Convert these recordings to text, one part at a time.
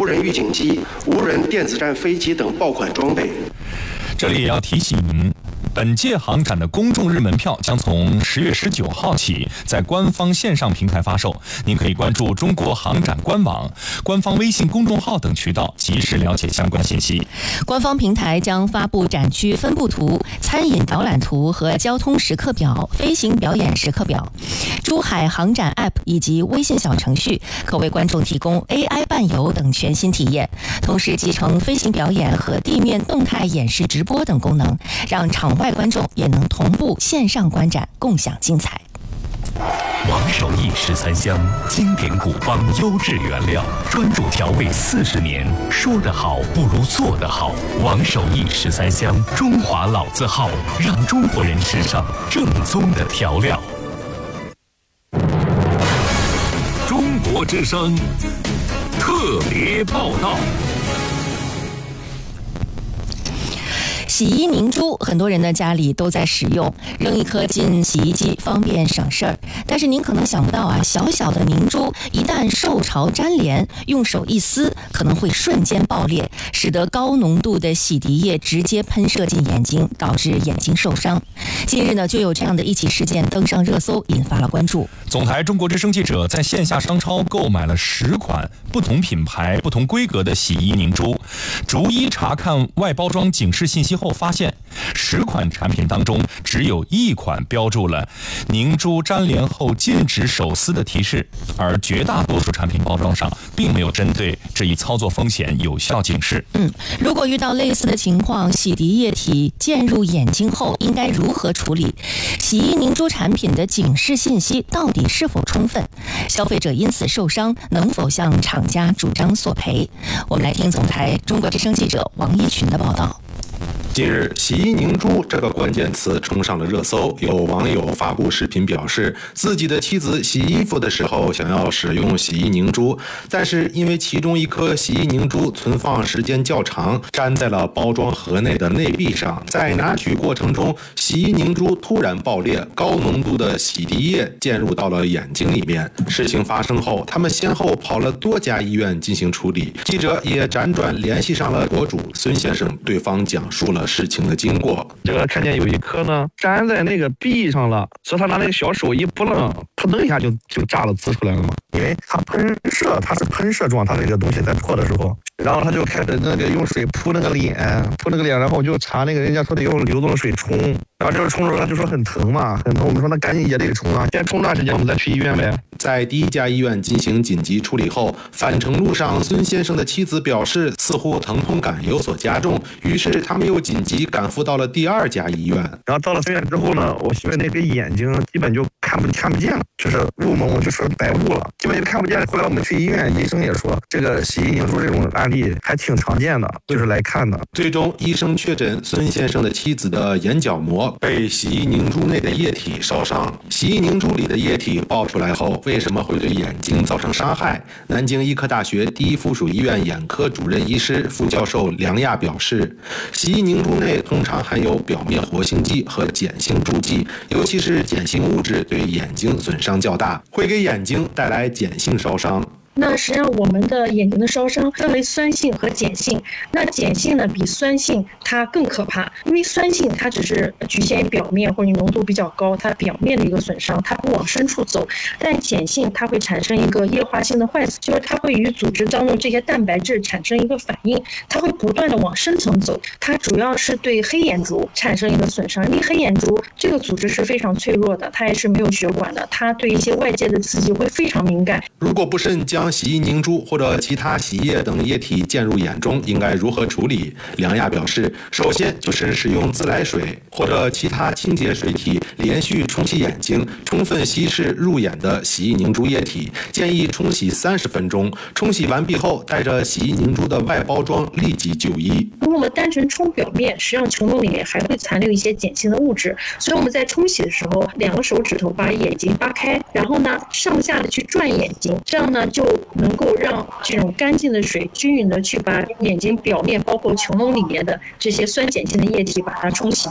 人预警机、无人电子战飞机等爆款装备。 这里也要提醒您，本届航展的公众日门票将从10月19号起在官方线上平台发售，您可以关注中国航展官网、官方微信公众号等渠道及时了解相关信息。 官方平台将发布展区分布图、餐饮导览图和交通时刻表、飞行表演时刻表。珠海航展 App 以及微信小程序可为观众提供 AI 伴游等全新体验，同时集成飞行表演和地面动态演示直播等功能，让场外观众也能同步线上观展，共享精彩。 王守义13香，经典古方，优质原料，专注调味40年。说得好不如做得好。王守义13香，中华老字号，让中国人吃上正宗的调料。中国之声特别报道。 洗衣凝珠，很多人的家里都在使用，扔一颗进洗衣机方便省事儿。但是您可能想不到啊，小小的凝珠一旦受潮粘连，用手一撕，可能会瞬间爆裂，使得高浓度的洗涤液直接喷射进眼睛，导致眼睛受伤。近日呢，就有这样的一起事件登上热搜，引发了关注。 总台中国之声记者在线下商超购买了10款不同品牌、不同规格的洗衣凝珠，逐一查看外包装警示信息后，发现10款产品当中只有1款标注了凝珠粘连后禁止手撕的提示，而绝大多数产品包装上并没有针对这一操作风险有效警示。 如果遇到类似的情况，洗涤液体溅入眼睛后应该如何处理？洗衣凝珠产品的警示信息到底是否充分？消费者因此受伤，能否向厂家主张索赔？我们来听总台中国之声记者王一群的报道。 近日，洗衣凝珠这个关键词冲上了热搜。有网友发布视频表示，自己的妻子洗衣服的时候想要使用洗衣凝珠，但是因为其中一颗洗衣凝珠存放时间较长，粘在了包装盒内的内壁上，在拿取过程中，洗衣凝珠突然爆裂，高浓度的洗涤液溅入到了眼睛里面。事情发生后，他们先后跑了多家医院进行处理。记者也辗转联系上了博主孙先生，对方讲述了事情的经过。 这个看见有一颗呢粘在那个壁上了，所以他拿那个小手一扑棱，扑棱一下就炸了滋出来了嘛。因为它它是喷射状，它那个东西在破的时候，然后他就开始那个用水扑那个脸，然后就查那个人家说得用流动水冲，然后这个冲的时候他就说很疼嘛，很疼。我们说那赶紧也得冲啊，先冲段时间我们再去医院呗。 在第一家医院进行紧急处理后，返程路上，孙先生的妻子表示似乎疼痛感有所加重，于是他们又紧急赶赴到了第2家医院。 然后到了医院之后呢，我媳妇那个眼睛基本就看不见了，就是雾蒙，就是白雾了，基本就看不见。后来我们去医院，医生也说这个洗衣凝珠这种案例还挺常见的，就是来看的。 最终医生确诊孙先生的妻子的眼角膜被洗衣凝珠内的液体烧伤。洗衣凝珠里的液体爆出来后，为什么会对眼睛造成伤害？南京医科大学第一附属医院眼科主任医师副教授梁亚表示，洗衣凝珠内通常含有表面活性剂和碱性助剂，尤其是碱性物质对眼睛损伤较大，会给眼睛带来碱性烧伤。 那实际上我们的眼睛的烧伤分为酸性和碱性，那碱性呢比酸性它更可怕，因为酸性它只是局限于表面或者浓度比较高，它表面的一个损伤，它不往深处走，但碱性它会产生一个液化性的坏死，就是它会与组织当中这些蛋白质产生一个反应，它会不断的往深层走，它主要是对黑眼珠产生一个损伤，因为黑眼珠这个组织是非常脆弱的，它也是没有血管的，它对一些外界的刺激会非常敏感。 如果不慎将洗衣凝珠或者其他洗液等液体溅入眼中，应该如何处理？梁亚表示，首先就是使用自来水或者其他清洁水体连续冲洗眼睛，充分稀释入眼的洗衣凝珠液体，建议冲洗30分钟。冲洗完毕后，带着洗衣凝珠的外包装立即就医。 如果我们单纯冲表面，实际上球洞里面还会残留一些碱性的物质，所以我们在冲洗的时候，2个手指头把眼睛扒开，然后呢上下的去转眼睛，这样呢就能够让这种干净的水均匀的去把眼睛表面包括球洞里面的这些酸碱性的液体把它冲洗掉。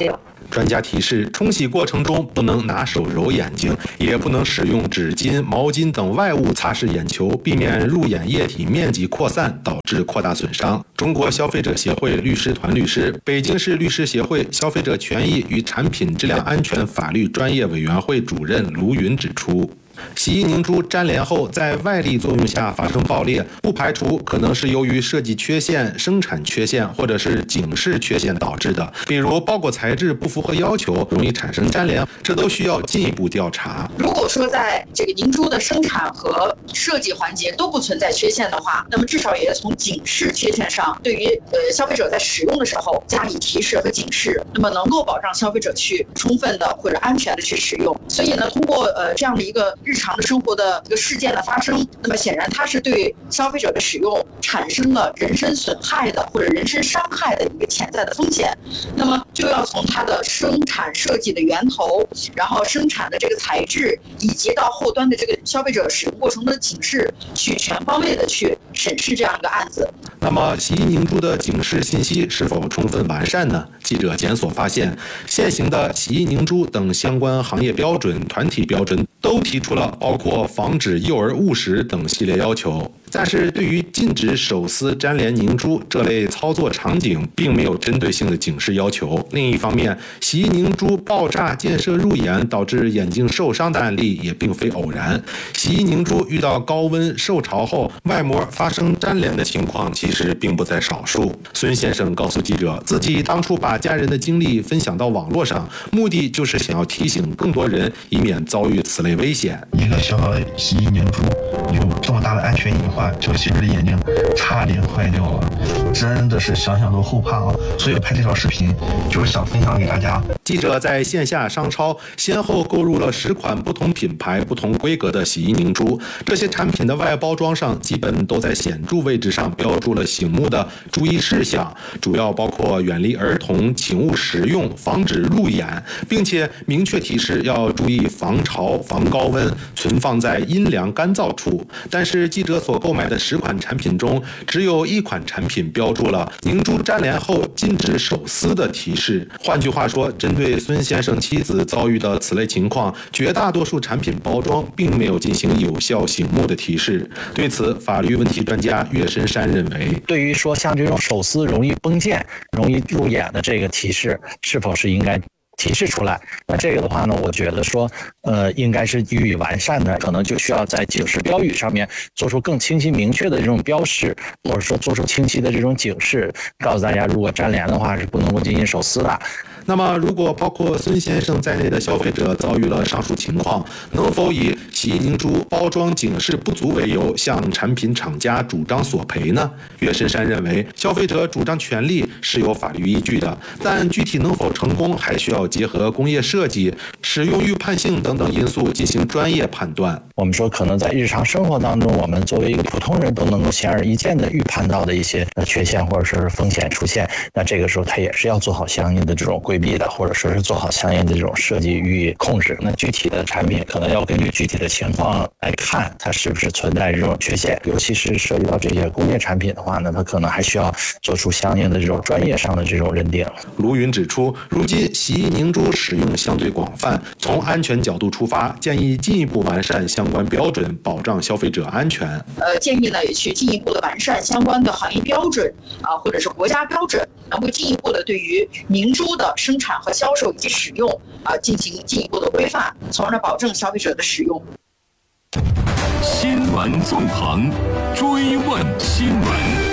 专家提示，冲洗过程中不能拿手揉眼睛，也不能使用纸巾、毛巾等外物擦拭眼球，避免入眼液体面积扩散，导致扩大损伤。中国消费者协会律师团律师、北京市律师协会消费者权益与产品质量安全法律专业委员会主任卢云指出，洗衣凝珠粘连后在外力作用下发生爆裂，不排除可能是由于设计缺陷、生产缺陷或者是警示缺陷导致的，比如包裹材质不符合要求，容易产生粘连，这都需要进一步调查。 如果说在这个凝珠的生产和设计环节都不存在缺陷的话，那么至少也从警示缺陷上，对于消费者在使用的时候加以提示和警示，那么能够保障消费者去充分的或者安全的去使用。所以呢，通过这样的一个日常的生活的一个事件的发生，那么显然它是对消费者的使用产生了人身损害的或者人身伤害的一个潜在的风险，那么就要从它的生产设计的源头，然后生产的这个材质，以及到后端的这个消费者使用过程的警示，去全方位的去审视这样一个案子。 那么洗衣凝珠的警示信息是否充分完善呢？记者检索发现，现行的洗衣凝珠等相关行业标准、团体标准都提出了包括防止幼儿误食等系列要求，但是对于禁止手撕粘连凝珠这类操作场景并没有针对性的警示要求。另一方面，洗衣凝珠爆炸溅射入眼导致眼睛受伤的案例也并非偶然。洗衣凝珠遇到高温受潮后外膜发生粘连的情况其实并不在少数。孙先生告诉记者，自己当初把家人的经历分享到网络上，目的就是想要提醒更多人，以免遭遇此类危险。 一个小小的洗衣凝珠有这么大的安全隐患，这个媳妇的眼睛差点坏掉了，真的是想想都后怕啊！所以拍这条视频就是想分享给大家。 记者在线下商超先后购入了10款不同品牌、不同规格的洗衣凝珠，这些产品的外包装上基本都在显著位置上标注了醒目的注意事项，主要包括远离儿童、请勿使用、防止入眼，并且明确提示要注意防潮、防高温，存放在阴凉干燥处。但是记者所购买的10款产品中，只有1款产品标注了凝珠粘连后禁止手撕的提示。换句话说，针对孙先生妻子遭遇的此类情况，绝大多数产品包装并没有进行有效醒目的提示。对此，法律问题专家岳深山认为， 对于说像这种手撕容易崩溅、容易入眼的这个提示，是否是应该提示出来？那这个的话呢，我觉得说，应该是予以完善的，可能就需要在警示标语上面做出更清晰明确的这种标识，或者说做出清晰的这种警示，告诉大家，如果粘连的话是不能够进行手撕的。 那么，如果包括孙先生在内的消费者遭遇了上述情况，能否以洗衣凝珠包装警示不足为由向产品厂家主张索赔呢？岳深山认为，消费者主张权利是有法律依据的，但具体能否成功，还需要结合工业设计、使用预判性等等因素进行专业判断。 我们说，可能在日常生活当中，我们作为一个普通人都能够显而易见的预判到的一些缺陷或者是风险出现，那这个时候它也是要做好相应的这种规避的，或者说是做好相应的这种设计予以控制。那具体的产品可能要根据具体的情况来看，它是不是存在这种缺陷，尤其是涉及到这些工业产品的话呢，它可能还需要做出相应的这种专业上的这种认定。 卢云指出，如今洗衣凝珠使用相对广泛，从安全角度出发，建议进一步完善相关标准，保障消费者安全。 建议呢也去进一步的完善相关的行业标准或者是国家标准，然后进一步的对于凝珠的生产和销售以及使用进行进一步的规范，从而保证消费者的使用。 新闻纵横，追问新闻。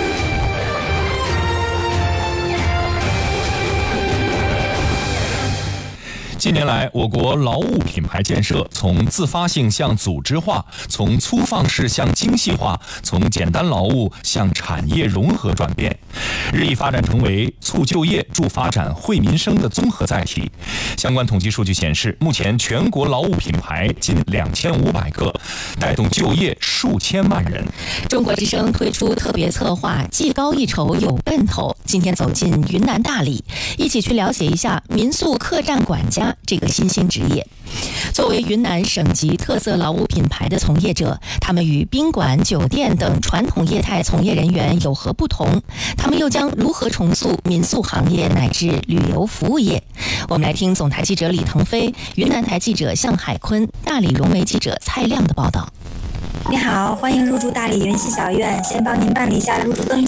近年来，我国劳务品牌建设从自发性向组织化，从粗放式向精细化，从简单劳务向产业融合转变，日益发展成为促就业、助发展、惠民生的综合载体。相关统计数据显示，目前全国劳务品牌近2500个，带动就业数千万人。 中国之声推出特别策划，技高一筹有奔头。今天走进云南大理，一起去了解一下民宿客栈管家这个新兴职业。作为云南省级特色劳务品牌的从业者，他们与宾馆、酒店等传统业态从业人员有何不同？他们又将如何重塑民宿行业乃至旅游服务业？我们来听总台记者李腾飞、云南台记者向海坤、大理融媒记者蔡亮的报道。 你好，欢迎入住大理云溪小院，先帮您办理一下入住登记。